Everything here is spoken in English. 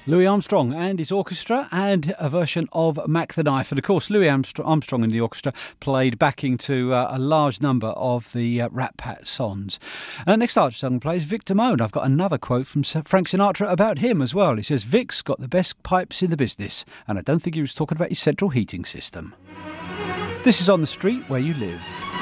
Louis Armstrong and his orchestra, and a version of Mac the Knife. And of course, Louis Armstrong and the orchestra played backing to a large number of the Rat Pat songs. Next Armstrong plays Vic Damone. I've got another quote from Frank Sinatra about him as well. He says, "Vic's got the best pipes in the business," and I don't think he was talking about his central heating system. This is On the Street Where You Live.